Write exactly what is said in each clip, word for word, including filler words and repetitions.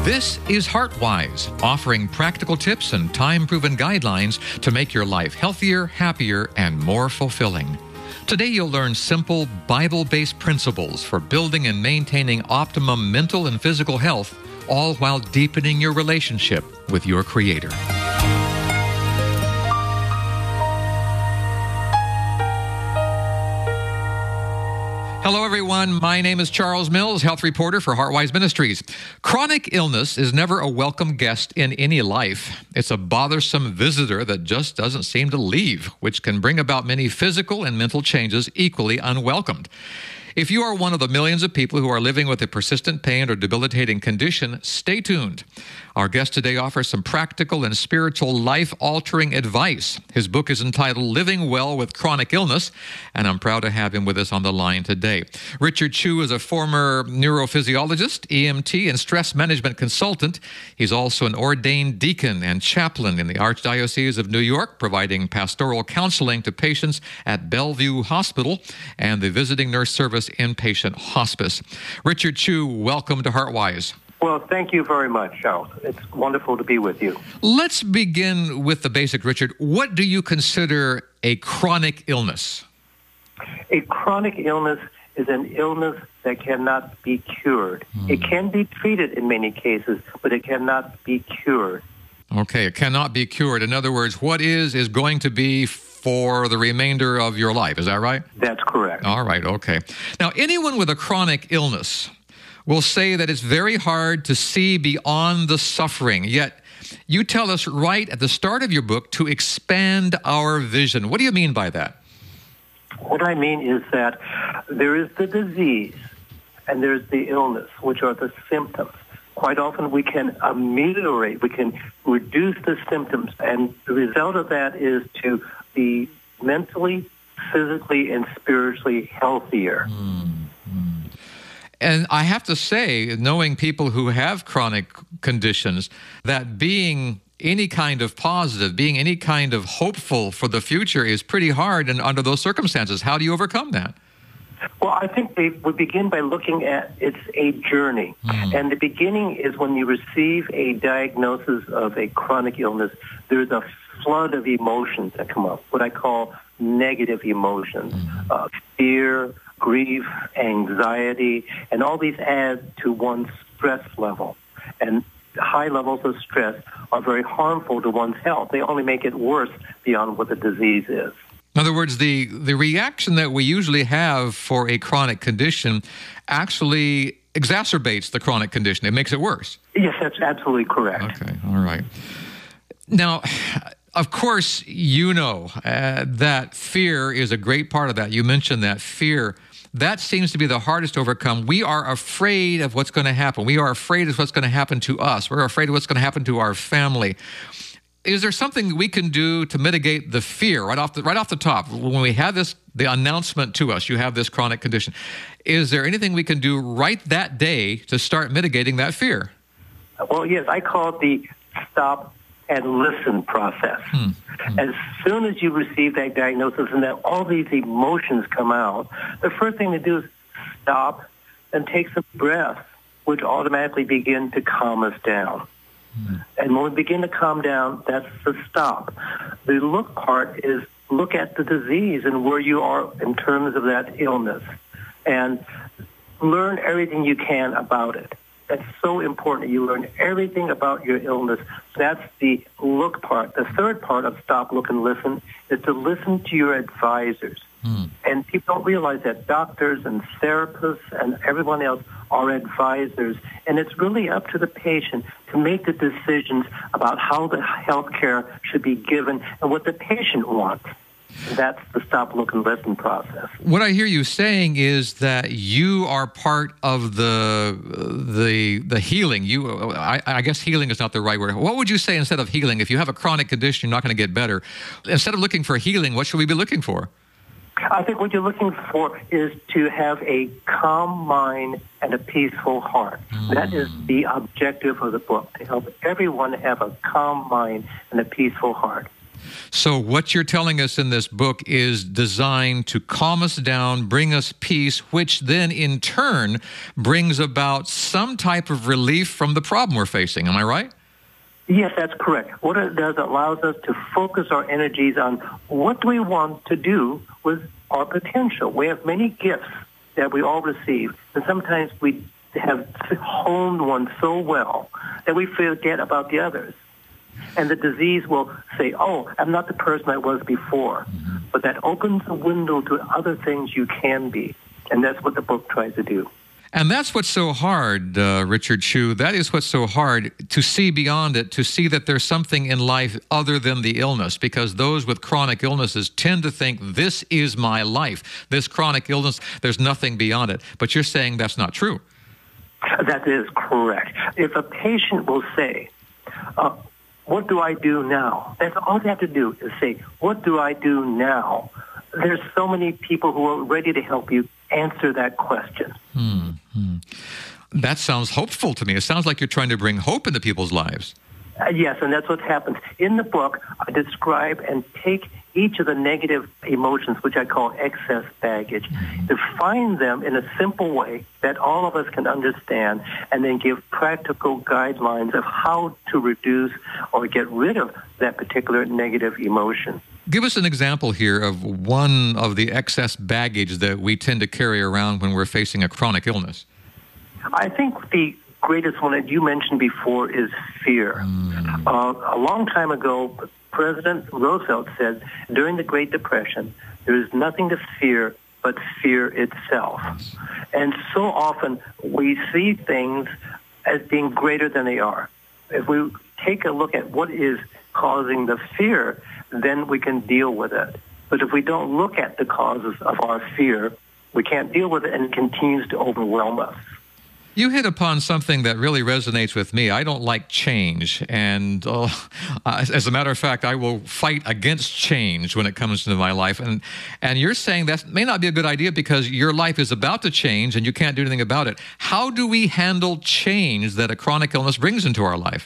This is HeartWise, offering practical tips and time-proven guidelines to make your life healthier, happier, and more fulfilling. Today you'll learn simple Bible-based principles for building and maintaining optimum mental and physical health, all while deepening your relationship with your Creator. Hello, everyone. My name is Charles Mills, health reporter for HeartWise Ministries. Chronic illness is never a welcome guest in any life. It's a bothersome visitor that just doesn't seem to leave, which can bring about many physical and mental changes equally unwelcomed. If you are one of the millions of people who are living with a persistent pain or debilitating condition, stay tuned. Our guest today offers some practical and spiritual life-altering advice. His book is entitled Living Well with Chronic Illness, and I'm proud to have him with us on the line today. Richard Chu is a former neurophysiologist, E M T, and stress management consultant. He's also an ordained deacon and chaplain in the Archdiocese of New York, providing pastoral counseling to patients at Bellevue Hospital and the Visiting Nurse Service Inpatient Hospice. Richard Chu, welcome to HeartWise. Well, thank you very much, Charles. It's wonderful to be with you. Let's begin with the basic, Richard. What do you consider a chronic illness? A chronic illness is an illness that cannot be cured. Mm. It can be treated in many cases, but it cannot be cured. Okay, it cannot be cured. In other words, what is, is going to be for the remainder of your life. Is that right? That's correct. All right, okay. Now, anyone with a chronic illness will say that it's very hard to see beyond the suffering, yet you tell us right at the start of your book to expand our vision. What do you mean by that? What I mean is that there is the disease and there's the illness, which are the symptoms. Quite often we can ameliorate, we can reduce the symptoms, and the result of that is to be mentally, physically, and spiritually healthier. Mm. And I have to say, knowing people who have chronic conditions, that being any kind of positive, being any kind of hopeful for the future is pretty hard and under those circumstances. How do you overcome that? Well, I think they would begin by looking at it's a journey. Mm. And the beginning is when you receive a diagnosis of a chronic illness, there's a flood of emotions that come up, what I call negative emotions, mm. uh, fear, grief, anxiety, and all these add to one's stress level. And high levels of stress are very harmful to one's health. They only make it worse beyond what the disease is. In other words, the, the reaction that we usually have for a chronic condition actually exacerbates the chronic condition. It makes it worse. Yes, that's absolutely correct. Okay, all right. Now, of course, you know uh, that fear is a great part of that. You mentioned that fear. That seems to be the hardest to overcome. We are afraid of what's going to happen. We are afraid of what's going to happen to us. We're afraid of what's going to happen to our family. Is there something we can do to mitigate the fear right off the, right off the top? When we have this, the announcement to us, you have this chronic condition, is there anything we can do right that day to start mitigating that fear? Well, yes, I call it the stop and listen process. Hmm. Hmm. As soon as you receive that diagnosis and that all these emotions come out, the first thing to do is stop and take some breath, which automatically begin to calm us down. Hmm. And when we begin to calm down, that's the stop. The look part is look at the disease and where you are in terms of that illness and learn everything you can about it. That's so important. You learn everything about your illness. That's the look part. The third part of stop, look, and listen is to listen to your advisors. Mm. And people don't realize that doctors and therapists and everyone else are advisors. And it's really up to the patient to make the decisions about how the health care should be given and what the patient wants. That's the stop, look, and listen process. What I hear you saying is that you are part of the the the healing. You, I, I guess healing is not the right word. What would you say instead of healing? If you have a chronic condition, you're not going to get better. Instead of looking for healing, what should we be looking for? I think what you're looking for is to have a calm mind and a peaceful heart. Mm. That is the objective of the book, to help everyone have a calm mind and a peaceful heart. So what you're telling us in this book is designed to calm us down, bring us peace, which then in turn brings about some type of relief from the problem we're facing. Am I right? Yes, that's correct. What it does, it allows us to focus our energies on what do we want to do with our potential. We have many gifts that we all receive, and sometimes we have honed one so well that we forget about the others. And the disease will say, oh, I'm not the person I was before. Mm-hmm. But that opens a window to other things you can be. And that's what the book tries to do. And that's what's so hard, uh, Richard Chu. That is what's so hard, to see beyond it, to see that there's something in life other than the illness, because those with chronic illnesses tend to think, this is my life. This chronic illness, there's nothing beyond it. But you're saying that's not true. That is correct. If a patient will say, uh, what do I do now? That's all they have to do is say, what do I do now? There's so many people who are ready to help you answer that question. Hmm. That sounds hopeful to me. It sounds like you're trying to bring hope into people's lives. Uh, yes, and that's what happens. In the book, I describe and take each of the negative emotions, which I call excess baggage, mm-hmm. define them in a simple way that all of us can understand, and then give practical guidelines of how to reduce or get rid of that particular negative emotion. Give us an example here of one of the excess baggage that we tend to carry around when we're facing a chronic illness. I think the greatest one that you mentioned before is fear. Mm. Uh, a long time ago, President Roosevelt said during the Great Depression, there is nothing to fear but fear itself. Yes. And so often we see things as being greater than they are. If we take a look at what is causing the fear, then we can deal with it. But if we don't look at the causes of our fear, we can't deal with it, and it continues to overwhelm us. You hit upon something that really resonates with me. I don't like change. And uh, as a matter of fact, I will fight against change when it comes into my life. And and you're saying that may not be a good idea because your life is about to change and you can't do anything about it. How do we handle change that a chronic illness brings into our life?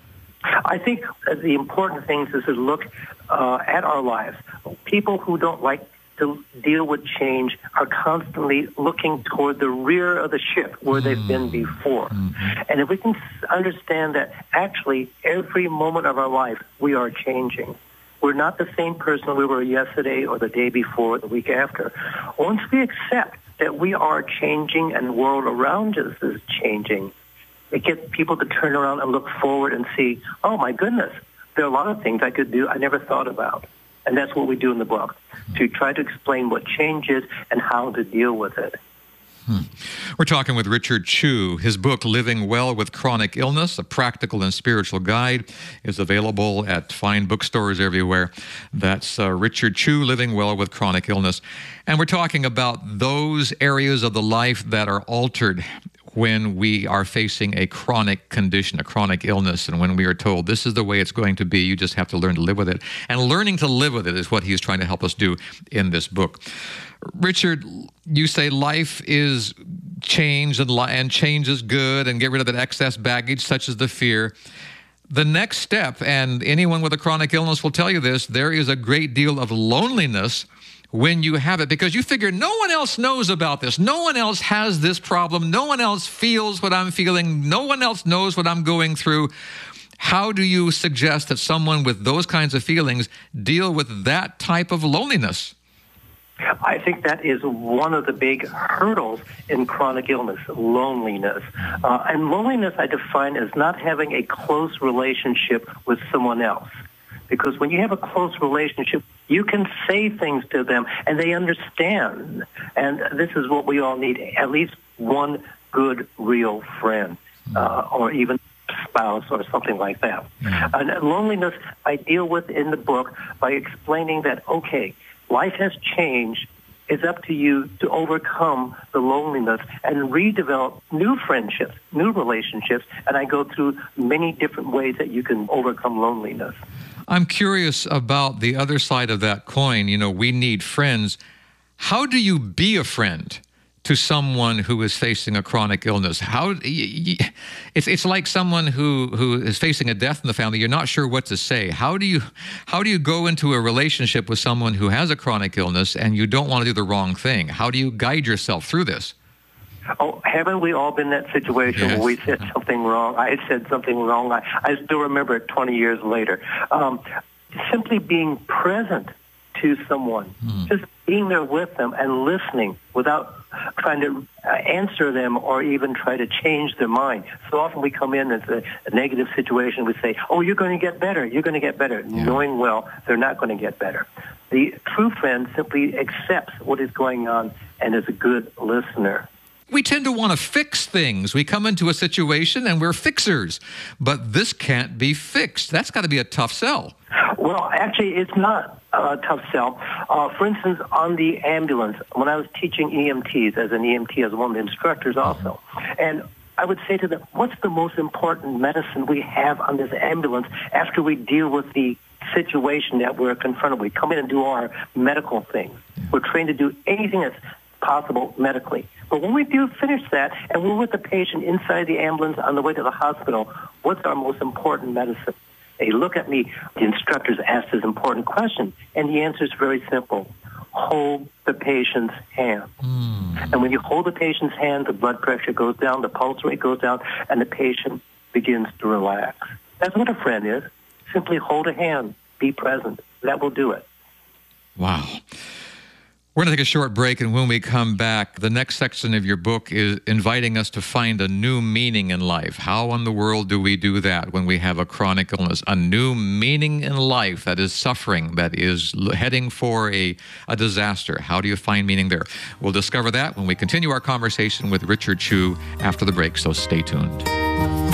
I think the important thing is to look uh, at our lives. People who don't like to deal with change are constantly looking toward the rear of the ship where mm-hmm. they've been before. Mm-hmm. And if we can understand that actually every moment of our life we are changing. We're not the same person we were yesterday or the day before or the week after. Once we accept that we are changing and the world around us is changing, it gets people to turn around and look forward and see, oh, my goodness, there are a lot of things I could do I never thought about. And that's what we do in the book, to try to explain what change is and how to deal with it. Hmm. We're talking with Richard Chu. His book, Living Well with Chronic Illness, a practical and spiritual guide, is available at fine bookstores everywhere. That's uh, Richard Chu, Living Well with Chronic Illness. And we're talking about those areas of the life that are altered when we are facing a chronic condition, a chronic illness, and when we are told this is the way it's going to be, you just have to learn to live with it. And learning to live with it is what he's trying to help us do in this book. Richard, you say life is change and, li- and change is good, and get rid of that excess baggage such as the fear. The next step, and anyone with a chronic illness will tell you this, there is a great deal of loneliness when you have it, because you figure no one else knows about this. No one else has this problem. No one else feels what I'm feeling. No one else knows what I'm going through. How do you suggest that someone with those kinds of feelings deal with that type of loneliness? I think that is one of the big hurdles in chronic illness, loneliness. Uh, and loneliness I define as not having a close relationship with someone else. Because when you have a close relationship, you can say things to them and they understand. And this is what we all need, at least one good, real friend, uh, or even spouse or something like that. Mm-hmm. And loneliness I deal with in the book by explaining that, okay, life has changed. It's up to you to overcome the loneliness and redevelop new friendships, new relationships. And I go through many different ways that you can overcome loneliness. I'm curious about the other side of that coin. You know, we need friends. How do you be a friend to someone who is facing a chronic illness? How y- y- it's it's like someone who who is facing a death in the family. You're not sure what to say. How do you how do you go into a relationship with someone who has a chronic illness and you don't want to do the wrong thing? How do you guide yourself through this? Oh, haven't we all been in that situation Yes. where we said something wrong? I said something wrong. I, I still remember it twenty years later. Um, simply being present to someone, mm. just being there with them and listening without trying to uh, answer them or even try to change their mind. So often we come in as a, a negative situation. We say, oh, you're going to get better. You're going to get better, yeah. knowing well they're not going to get better. The true friend simply accepts what is going on and is a good listener. We tend to want to fix things. We come into a situation and we're fixers, but this can't be fixed. That's got to be a tough sell. Well, actually, it's not a tough sell. Uh, for instance, on the ambulance, when I was teaching E M Ts as an E M T, as one of the instructors also, and I would say to them, what's the most important medicine we have on this ambulance after we deal with the situation that we're confronted with? We come in and do our medical things. We're trained to do anything that's possible medically. But when we do finish that and we're with the patient inside the ambulance on the way to the hospital, what's our most important medicine? They look at me, the instructors ask this important question, and the answer is very simple. Hold the patient's hand. Mm. And when you hold the patient's hand, the blood pressure goes down, the pulse rate goes down, and the patient begins to relax. That's what a friend is. Simply hold a hand. Be present. That will do it. Wow. We're going to take a short break, and when we come back, the next section of your book is inviting us to find a new meaning in life. How in the world do we do that when we have a chronic illness? A new meaning in life that is suffering, that is heading for a, a disaster. How do you find meaning there? We'll discover that when we continue our conversation with Richard Chu after the break, so stay tuned.